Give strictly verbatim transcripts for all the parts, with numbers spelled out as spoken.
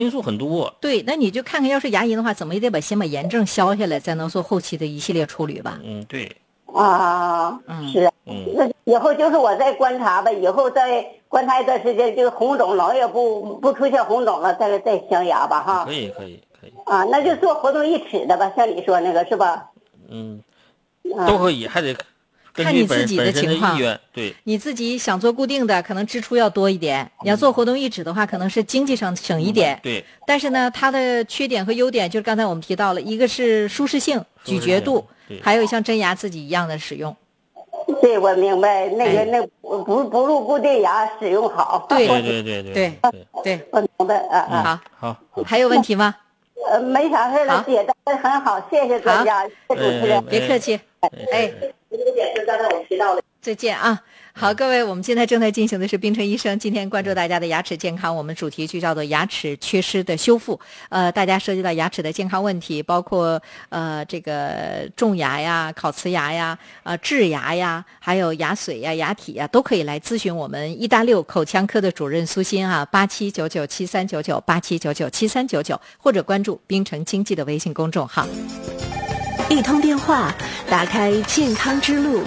因素很多。 对，那你就看看，要是牙龈的话，怎么也得把先把炎症消下来，才能做后期的一系列处理吧。 嗯，对。 啊，是， 嗯， 那以后就是我再观察吧，以后再观察一段时间，这个红肿老也不不出现红肿了，再再镶牙吧，哈。 可以，可以，可以。 啊，那就做活动一尺的吧，像你说那个是吧？ 嗯，都可以，还得看你自己的情况。 对， 你自己想做固定的，可能支出要多一点；你要做活动一指的话，可能是经济上省一点。 嗯、对。 但是呢，它的缺点和优点就是刚才我们提到了，一个是舒适性、咀嚼度，还有像真牙自己一样的使用。 对，我明白，那个、哎、那不不入固定牙使用好。 对对对对对对对， 我明白啊啊、 嗯。好，好， 还有问题吗？ 呃，没啥事了，解答的很好，谢谢专家，谢谢主持人， 别客气。哎， 这个点是刚才我提到的。 再见啊！好，各位，我们现在正在进行的是冰城医生今天关注大家的牙齿健康，我们主题就叫做牙齿缺失的修复。呃，大家涉及到牙齿的健康问题，包括呃这个种牙呀、烤瓷牙呀、呃治牙呀，还有牙髓呀、牙体呀，都可以来咨询我们医大六口腔科的主任苏欣啊，八七九九七三九九八七九九七三九九，或者关注冰城经济的微信公众号。 一通电话，打开健康之路。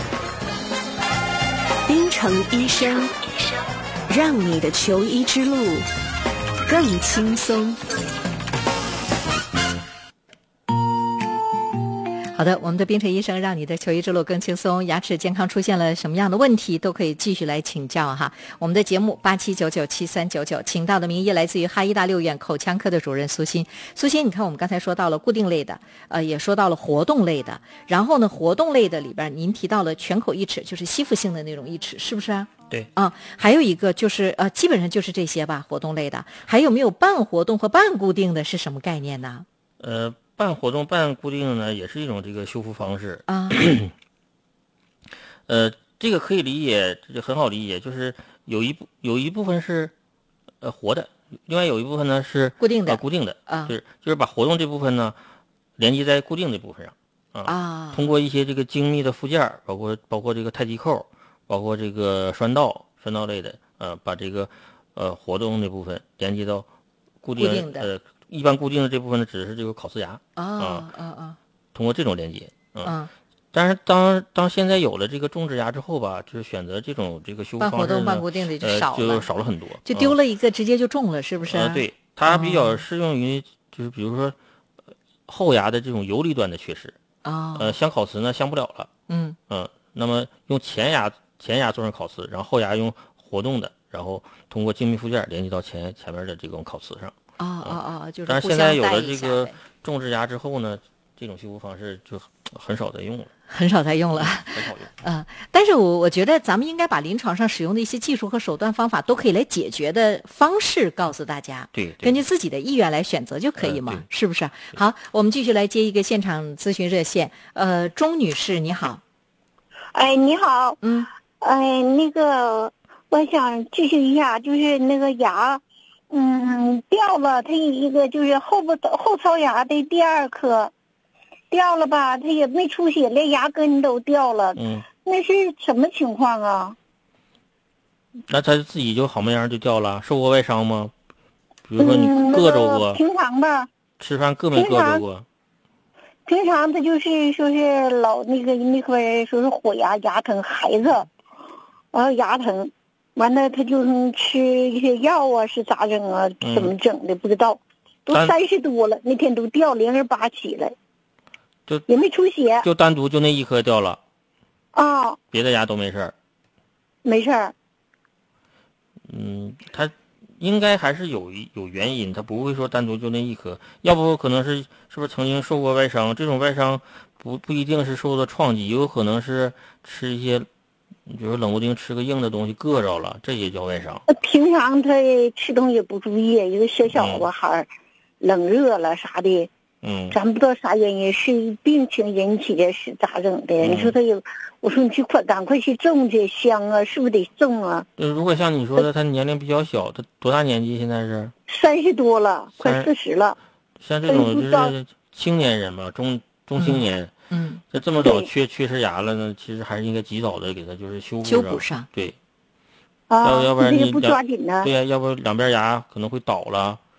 冰城医生，让你的求医之路更轻松。 好的，我们的冰城医生让你的求医之路更轻松。牙齿健康出现了什么样的问题，都可以继续来请教哈。我们的节目八七九九七三九九，请到的名医来自于哈医大六院口腔科的主任苏欣。苏欣，你看我们刚才说到了固定类的，呃，也说到了活动类的。然后呢，活动类的里边，您提到了全口义齿，就是吸附性的那种义齿，是不是啊？ 对啊，还有一个就是呃，基本上就是这些吧，活动类的。还有没有半活动和半固定的是什么概念呢？ 呃。半活动半固定呢，也是一种这个修复方式啊。 呃，这个可以理解，这很好理解，就是有一部有一部分是呃活的，另外有一部分呢是固定的， 呃、固定的啊， 就是就是把活动这部分呢连接在固定这部分上啊， 啊通过一些这个精密的附件，包括包括这个太极扣，包括这个栓道栓道类的，呃，把这个呃活动这部分连接到固定, 固定的呃。一般固定的这部分呢，只是这个烤瓷牙啊啊啊啊， 通过这种连接，嗯， 啊但是当当现在有了这个种植牙之后吧，就是选择这种这个修复方式呢， 半活动半固定的就少了， 呃、就少了很多， 就丢了一个，嗯、直接就种了，是不是？ 呃，对，它比较适用于就是比如说后牙的这种游离端的缺失啊， 呃，镶烤瓷呢镶不了了， 嗯嗯，那么用前牙前牙做成烤瓷，然后后牙用活动的，然后通过精密附件连接到前前面的这种烤瓷上。 啊啊啊！就是但是现在有了这个种植牙之后呢，这种修复方式就很少再用了， 很少再用了， 很少用。 嗯、呃，但是我我觉得咱们应该把临床上使用的一些技术和手段方法都可以来解决的方式告诉大家， 对， 根据自己的意愿来选择就可以嘛， 呃、 是不是？好，我们继续来接一个现场咨询热线。呃，钟女士，你好。 哎，你好。 嗯。 哎，那个，我想咨询一下，就是那个牙。嗯，掉了，它一个就是后部后槽牙的第二颗掉了吧，它也没出血，连牙根都掉了。 嗯， 那是什么情况啊？ 那它自己就好模样就掉了，受过外伤吗？比如说你硌着过？ 嗯、平常吧。 吃饭硌没硌着过？ 平常他就是说是老那个那块说是火牙牙疼，孩子，然后牙疼。完了，他就吃一些药啊，是咋整啊？怎么整的、嗯、不知道，都三十多了，那天都掉零点八起来， 就也没出血， 就单独就那一颗掉了， 啊， 别的牙都没事儿， 没事儿。 嗯，他应该还是有有原因，他不会说单独就那一颗，要不可能是是不是曾经受过外伤？这种外伤不不一定是受到创击，有可能是吃一些。你比如冷不丁吃个硬的东西硌着了，这也叫外伤。 平常他吃东西不注意，一个小小子孩、嗯、冷热了啥的， 嗯， 咱不知道啥原因，是病情引起的，是咋整的？嗯、你说他有，我说你去快赶快去种去镶啊，是不是得种啊？ 对，如果像你说的，他年龄比较小，他多大年纪？现在是三十多了，快四十了。 像这种就是青年人吧，中中青年。 嗯嗯， 这这么早缺缺失牙了呢，其实还是应该及早的给他就是修复修补上。 对， 啊， 要要不然你不抓紧呢。 对呀、啊，要不两边牙可能会倒了，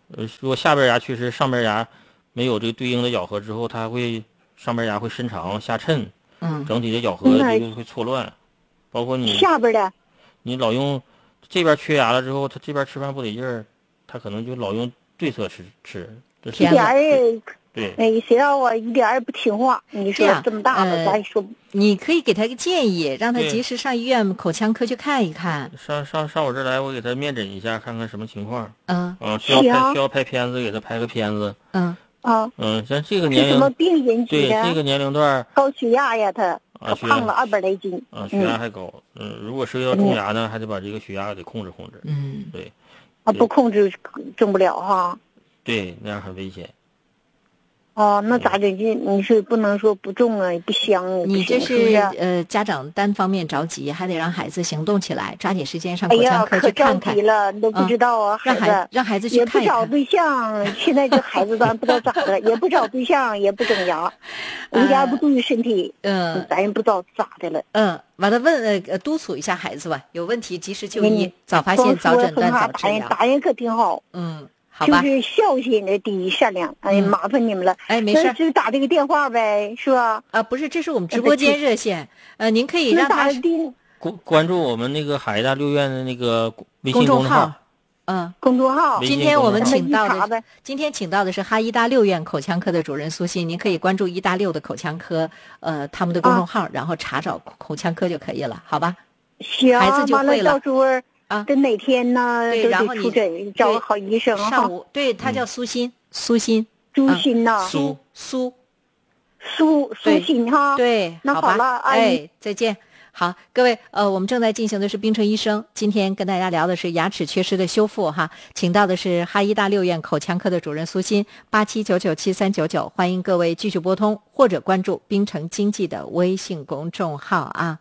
呃，如果下边牙缺失，上边牙没有这个对应的咬合之后，它会上边牙会伸长下抻， 嗯， 整体的咬合这个会错乱，包括你下边的， 你老用这边缺牙了之后，他这边吃饭不得劲儿，他可能就老用对侧吃吃，这是一点儿也对， 哎，谁让我一点儿也不听话？你说这样这么大了， 呃咱说你可以给他一个建议，让他对及时上医院口腔科去看一看。 上上上我这儿来，我给他面诊一下，看看什么情况。 嗯啊，需要拍行需要拍片子，给他拍个片子。 嗯， 啊， 嗯，像这个年是什么龄， 病引起的？ 对这个年龄段儿高血压呀，他他啊血压胖了二百来斤。 啊，血压嗯还高。嗯，如果涉及到种牙呢，还得把这个血压得控制控制。 嗯， 对啊，不控制整不了哈。 对，那样很危险。 哦，那咋整？这你是不能说不种啊，也不香啊， 你这不行是不是是？ 呃家长单方面着急，还得让孩子行动起来，抓紧时间上哎呀， 口腔科可着去看看急，了，你都不知道啊， 让孩子孩让孩子去也不看一看。 找对象，现在这孩子咱不知道咋的，也不找对象，也不整牙，回家不注意身体， 嗯咱也不知道咋的了。 嗯，完了问呃呃督促一下孩子吧，有问题及时就医嗯， 早发现、早诊断、 光说早治打人疗。 打人可挺好， 嗯，好吧， 就是孝心的第一善良。哎， 嗯麻烦你们了。 哎没事那就打这个电话呗，是吧？ 啊不是，这是我们直播间热线，呃，您可以那让他咋的？ 关关注我们那个海大六院的那个微公众信众号。 嗯。 公众号微。信今天我们公众号请到的那么一查呗， 今天请到的是哈医大六院口腔科的主任苏欣，您可以关注医大六的口腔科，呃，他们的公众号，然后查找口腔科就可以了，好吧？ 行， 孩子就完了会了到时候啊等哪天呢对， 都然后你得出诊，找个好医生哈。 上午对他叫苏欣，苏欣， 朱鑫呐， 苏苏， 苏对苏鑫哈。 对， 那好吧好了阿姨哎，再见。好，各位，呃，我们正在进行的是冰城医生，今天跟大家聊的是牙齿缺失的修复哈，请到的是哈医大六院口腔科的主任苏欣，八七九九七三九九，欢迎各位继续拨通或者关注冰城经济的微信公众号啊。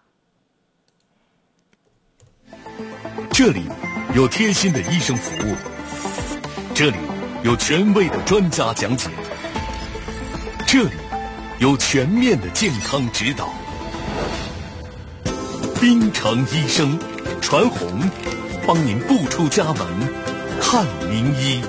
这里有贴心的医生服务，这里有权威的专家讲解，这里有全面的健康指导。冰城医生，传红，帮您不出家门看名医。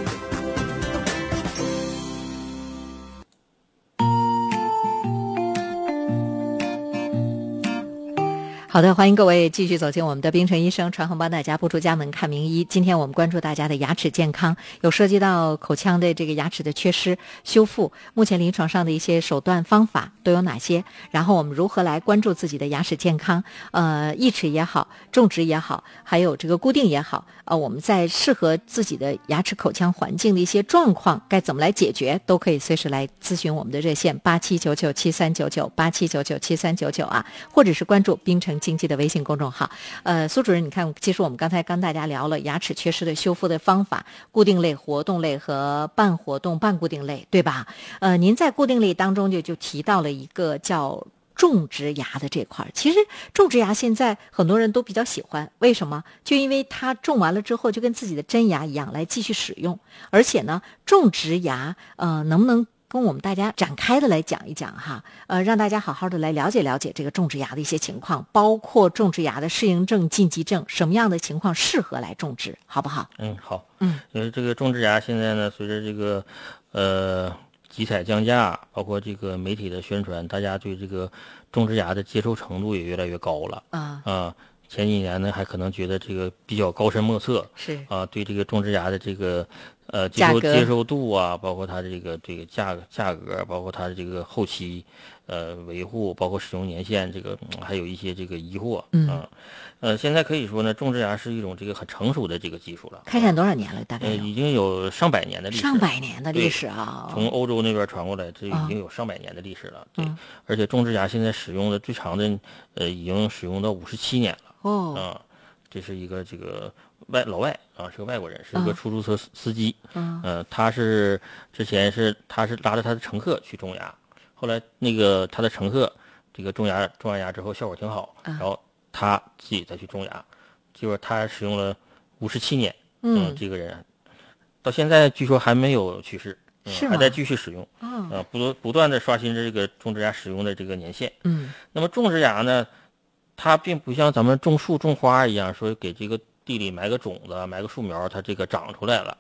好的，欢迎各位继续走进我们的冰城医生传红帮大家不出家门看名医。今天我们关注大家的牙齿健康，有涉及到口腔的这个牙齿的缺失修复，目前临床上的一些手段方法都有哪些？然后我们如何来关注自己的牙齿健康？呃，义齿也好，种植也好，还有这个固定也好，呃，我们在适合自己的牙齿口腔环境的一些状况，该怎么来解决，都可以随时来咨询我们的热线八七九九七三九九八七九九七三九九啊，或者是关注冰城经济的微信公众号。呃，苏主任，你看，其实我们刚才跟大家聊了牙齿缺失的修复的方法，固定类、活动类和半活动、半固定类，对吧？呃，您在固定类当中就就提到了一个叫种植牙的这块儿。其实种植牙现在很多人都比较喜欢，为什么？就因为它种完了之后就跟自己的真牙一样来继续使用，而且呢，种植牙呃能不能跟我们大家展开的来讲一讲哈，呃，让大家好好的来了解了解这个种植牙的一些情况，包括种植牙的适应症、禁忌症，什么样的情况适合来种植，好不好？ 嗯，好。 嗯， 因为这个种植牙现在呢，随着这个呃集采降价，包括这个媒体的宣传，大家对这个种植牙的接受程度也越来越高了啊啊。前几年呢，还可能觉得这个比较高深莫测， 是啊，对这个种植牙的这个呃接价格受接受度啊，包括它的这个这个价价格，包括它的这个后期呃维护，包括使用年限，这个、嗯、还有一些这个疑惑， 嗯啊，呃，现在可以说呢，种植牙是一种这个很成熟的这个技术了， 开展多少年了？大概呃， 有已经有上百年的历史， 上百年的历对史啊！ 从欧洲那边传过来，这已啊经有上百年的历史了。对， 嗯而且种植牙现在使用的最长的，呃，已经使用到五十七年了。 哦， 啊，这是一个这个外老外啊，是个外国人，是个啊出租车司司机。 嗯呃，他是之前是他是拉着他的乘客去种牙，后来那个他的乘客这个种牙种完牙之后效果挺好， 啊然后他自己再去种牙，结果他使用了五十七年。 嗯这个人到现在据说还没有去世，嗯、 是吗还在继续使用。 哦呃，不不断的刷新着这个种植牙使用的这个年限。 嗯那么种植牙呢，它并不像咱们种树种花一样，说给这个地里埋个种子，埋个树苗，它这个长出来了。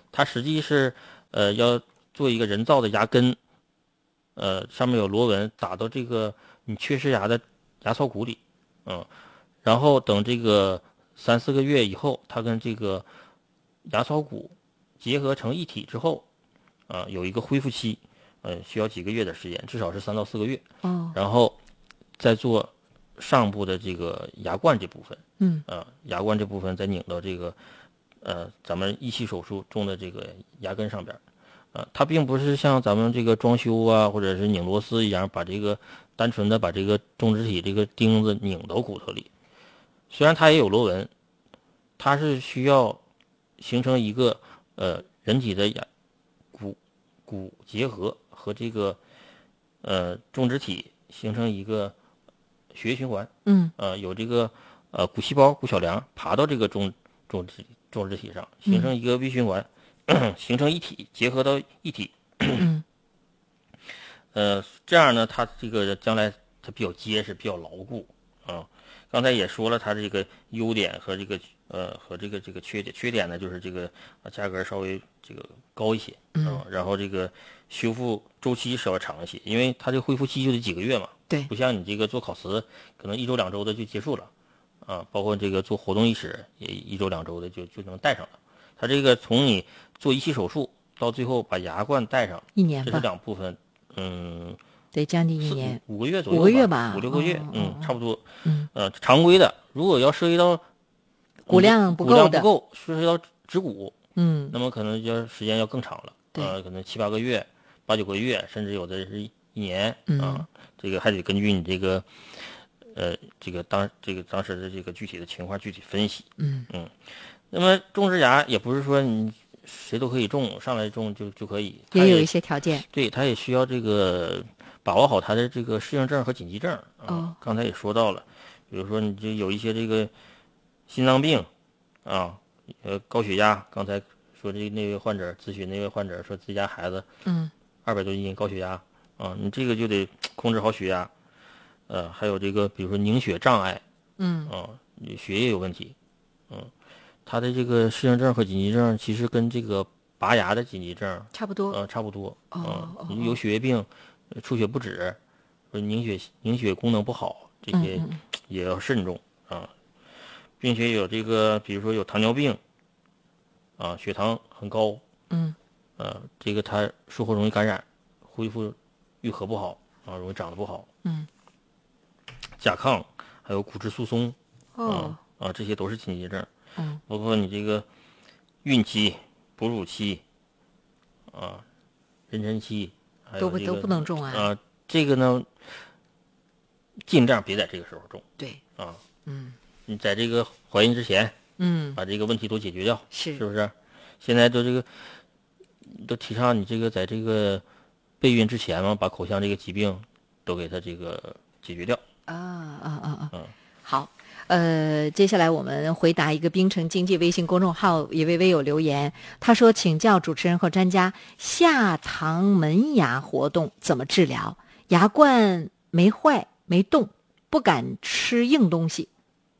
它实际是呃要做一个人造的牙根，呃上面有螺纹打到这个你缺失牙的牙槽骨里，嗯，然后等这个三四个月以后，它跟这个牙槽骨结合成一体之后，啊、呃、有一个恢复期，呃需要几个月的时间，至少是三到四个月， 哦， 然后再做上部的这个牙冠这部分， 嗯， 啊、呃、牙冠这部分再拧到这个呃咱们一期手术中的这个牙根上边。啊，它并不是像咱们这个装修啊，或者是拧螺丝一样，把这个单纯的把这个种植体这个钉子拧到骨头里。虽然它也有螺纹，它是需要形成一个呃人体的牙骨骨结合和这个呃种植体形成一个血液循环。 嗯， 呃，有这个呃骨细胞、骨小梁爬到这个种种植种植体上，形成一个微循环。嗯形成一体，结合到一体， 嗯， 呃，这样呢，它这个将来它比较结实，比较牢固啊。刚才也说了，它这个优点和这个呃和这个这个缺点，缺点呢就是这个啊价格稍微这个高一些， 嗯， 然后这个修复周期稍微长一些，因为它这个恢复期就得几个月嘛， 对， 不像你这个做烤瓷，可能一周两周的就结束了，啊，包括这个做活动义齿也一周两周的就就能戴上了。它这个从你做一期手术到最后把牙冠戴上， 一年吧， 这是两部分，嗯， 得将近一年， 五个月左右， 五个月吧， 五六个月， 哦、 嗯，差不多， 嗯， 呃，常规的，如果要涉及到骨量不够的， 骨量不够，涉及到植骨， 嗯， 那么可能要时间要更长了，呃，可能七八个月、八九个月，甚至有的是一年， 嗯、 啊，这个还得根据你这个，呃，这个当这个当时的这个具体的情况具体分析， 嗯嗯。那么种植牙也不是说你谁都可以种，上来种就就可以， 也有一些条件。 对，它也需要这个把握好它的这个适应症和紧急症。啊、 哦， 刚才也说到了，比如说你就有一些这个心脏病啊，呃，高血压。刚才说这那位患者咨询那位患者说自己家孩子， 嗯， 二百多斤高血压啊，你这个就得控制好血压。呃，还有这个比如说凝血障碍， 嗯， 啊，你血液有问题，嗯。他的这个适应症和紧急症其实跟这个拔牙的紧急症差不多， 呃，差不多。 哦， 嗯、呃，有血液病、出血不止，凝血凝血功能不好，这些也要慎重啊、嗯，并且有这个，比如说有糖尿病，啊，血糖很高， 嗯， 呃，这个他术后容易感染，恢复愈合不好啊，容易长得不好， 嗯， 甲亢，还有骨质疏松， 哦， 啊啊，这些都是紧急症。 嗯， 包括你这个孕期、哺乳期，啊，妊娠期，还有、 这个、 都不都不能种啊。 啊，这个呢，尽量别在这个时候种。 对， 啊， 嗯， 你在这个怀孕之前， 嗯， 把这个问题都解决掉， 是是不是？现在都这个都提倡你这个在这个备孕之前嘛，把口腔这个疾病都给它这个解决掉。 啊啊啊啊！ 嗯， 好。呃，接下来我们回答一个冰城经济微信公众号一位微友留言，他说：“请教主持人和专家，下膛门牙活动怎么治疗？牙冠没坏没动，不敢吃硬东西。”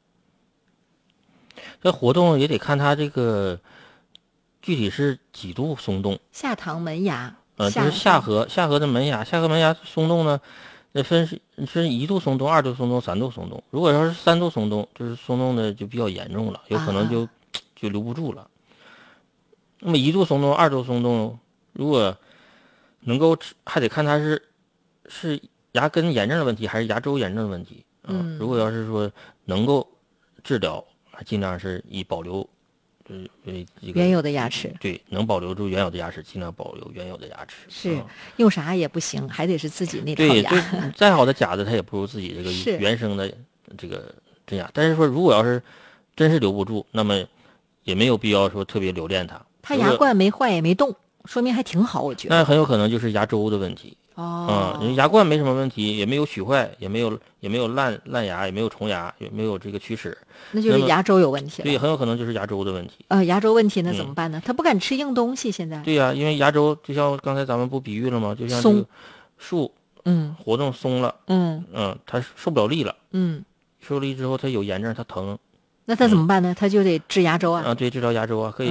这活动也得看它这个具体是几度松动。 下膛门牙， 呃，就是下颌下颌的门牙，下颌门牙松动呢。那分是分一度松动、二度松动、三度松动。如果要是三度松动，就是松动的就比较严重了，有可能就、啊、就留不住了。那么一度松动、二度松动，如果能够还得看它是是牙根炎症的问题还是牙周炎症的问题啊。 嗯， 如果要是说能够治疗，尽量是以保留。呃，这个原有的牙齿， 对，能保留住原有的牙齿，尽量保留原有的牙齿。 是、嗯、用啥也不行，还得是自己那套牙。 对，再好的假的，它也不如自己这个原生的这个真牙。但是说，如果要是真是留不住，那么也没有必要说特别留恋它。 它牙冠没坏也没动，说明还挺好，我觉得。 那很有可能就是牙周的问题。 哦， 嗯，牙冠没什么问题，也没有龋坏，也没有也没有烂烂牙，也没有虫牙，也没有这个龋齿， 那就是牙周有问题了。 对，很有可能就是牙周的问题。 呃，牙周问题那怎么办呢？嗯、他不敢吃硬东西，现在。 对呀、啊，因为牙周就像刚才咱们不比喻了吗？就像这个树， 嗯， 活动松了， 嗯嗯，它受不了力了， 嗯， 受力之后它有炎症，它疼。 那他怎么办呢？嗯、他就得治牙周啊。 啊，对，治疗牙周啊，可以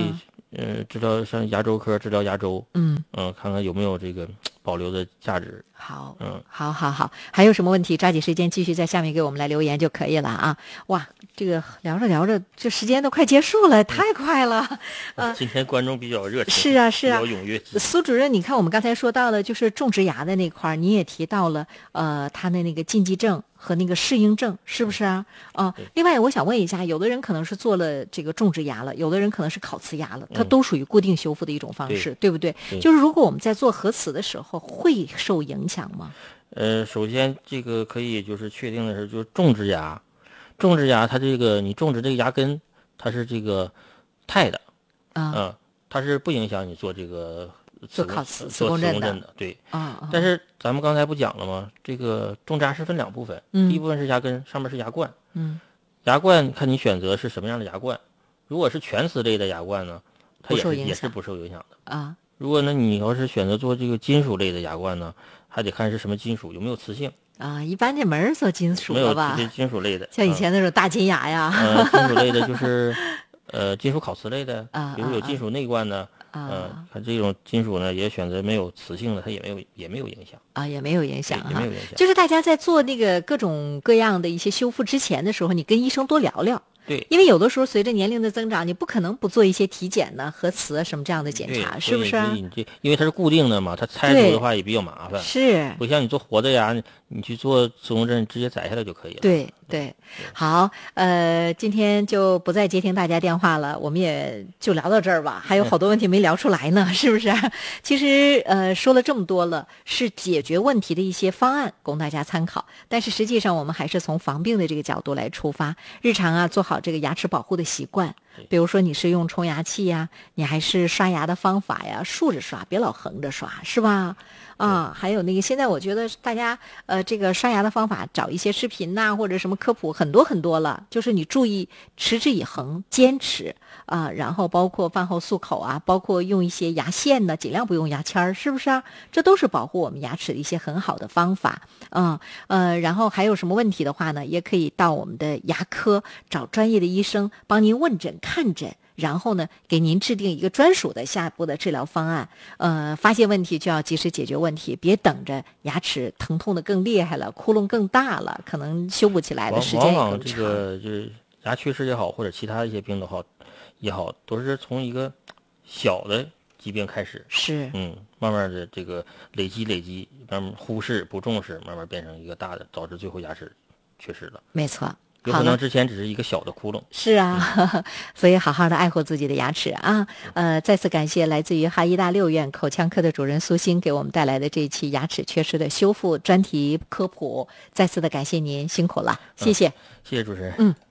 呃，治疗像牙周科治疗牙周， 嗯嗯、呃，看看有没有这个保留的价值。 好， 嗯， 好，好，好，还有什么问题？抓紧时间继续在下面给我们来留言就可以了啊！哇，这个聊着聊着，这时间都快结束了，太快了。 呃，今天观众比较热情， 是啊，是啊， 比较踊跃。 苏主任，你看我们刚才说到了，就是种植牙的那块儿，你也提到了，呃，他的那个禁忌症和那个适应症，是不是啊？啊、呃，另外我想问一下，有的人可能是做了这个种植牙了，有的人可能是烤瓷牙了，它都属于固定修复的一种方式，嗯、对, 对不对? 对？就是如果我们在做核磁的时候，会受影响吗？ 呃，首先这个可以就是确定的是，就是种植牙，种植牙它这个你种植这个牙根，它是这个钛的，啊、呃，它是不影响你做这个做烤瓷做磁共振的，对。 啊、哦。 但是咱们刚才不讲了吗？这个种植牙是分两部分， 嗯、 第一部分是牙根，上面是牙冠。 嗯。 牙冠看你选择是什么样的牙冠，如果是全瓷类的牙冠呢，它也是也是不受影响的啊。 如果呢你要是选择做这个金属类的牙冠呢，还得看是什么金属，有没有磁性啊。一般这门儿做金属的吧， 没有金属类的， 像以前那种大金牙呀。 呃，金属类的就是呃金属烤瓷类的， 啊， 比如有金属内冠呢， 啊， 呃，它这种金属呢也选择没有磁性的，它也没有也没有影响啊，也没有影响， 也没有影响。 就是大家在做那个各种各样的一些修复之前的时候，你跟医生多聊聊。 对， 因为有的时候随着年龄的增长，你不可能不做一些体检呢、核磁什么这样的检查，是不是啊？ 这因为它是固定的嘛，它拆除的话也比较麻烦。 是， 不像你做活的牙，你去做磁共振直接摘下来就可以了。 对对，好，呃，今天就不再接听大家电话了，我们也就聊到这儿吧。还有好多问题没聊出来呢，是不是？其实呃说了这么多了，是解决问题的一些方案供大家参考，但是实际上我们还是从防病的这个角度来出发，日常啊做好这个牙齿保护的习惯。比如说你是用冲牙器呀，你还是刷牙的方法呀，竖着刷，别老横着刷，是吧？啊，还有那个，现在我觉得大家呃，这个刷牙的方法，找一些视频呐、啊，或者什么科普很多很多了。就是你注意持之以恒，坚持啊，然后包括饭后漱口啊，包括用一些牙线呢，尽量不用牙签儿，是不是啊？这都是保护我们牙齿的一些很好的方法。嗯呃，然后还有什么问题的话呢，也可以到我们的牙科找专业的医生帮您问诊看诊。然后呢，给您制定一个专属的下一步的治疗方案。呃，发现问题就要及时解决问题，别等着牙齿疼痛的更厉害了，窟窿更大了，可能修补起来的时间也更长。 往往这个就是牙缺失也好，或者其他一些病的好也好，都是从一个小的疾病开始， 是嗯，慢慢的这个累积累积，慢慢忽视不重视，慢慢变成一个大的，导致最后牙齿缺失了。 没错。 有可能之前只是一个小的窟窿。 是啊、嗯、所以好好的爱护自己的牙齿啊。呃，再次感谢来自于哈医大六院口腔科的主任苏欣给我们带来的这一期牙齿缺失的修复专题科普，再次的感谢您，辛苦了，谢谢、 嗯、谢谢主持人。 嗯。